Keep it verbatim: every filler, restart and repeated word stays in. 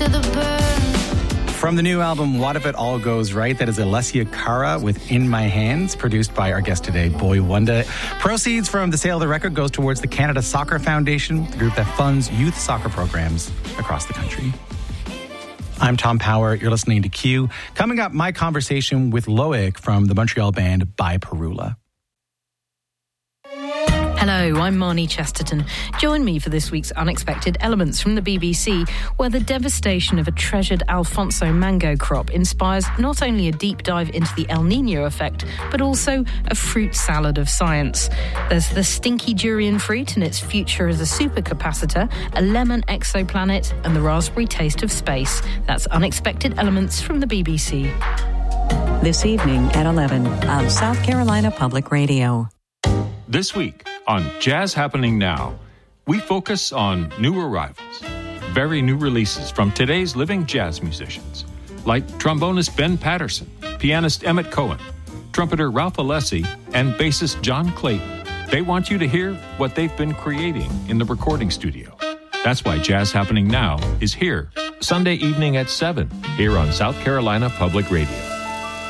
to the burn. From the new album, What If It All Goes Right? That is Alessia Cara with In My Hands, produced by our guest today, Boy Wonder. Proceeds from the sale of the record goes towards the Canada Soccer Foundation, the group that funds youth soccer programs across the country. I'm Tom Power. You're listening to Q. Coming up, my conversation with Loic from the Montreal band By Perula. Hello, I'm Marnie Chesterton. Join me for this week's Unexpected Elements from the B B C, where the devastation of a treasured Alfonso mango crop inspires not only a deep dive into the El Nino effect, but also a fruit salad of science. There's the stinky durian fruit and its future as a supercapacitor, a lemon exoplanet, and the raspberry taste of space. That's Unexpected Elements from the B B C. This evening at eleven on South Carolina Public Radio. This week on Jazz Happening Now, we focus on new arrivals, very new releases from today's living jazz musicians, like trombonist Ben Patterson, pianist Emmett Cohen, trumpeter Ralph Alessi, and bassist John Clayton. They want you to hear what they've been creating in the recording studio. That's why Jazz Happening Now is here, Sunday evening at seven, here on South Carolina Public Radio.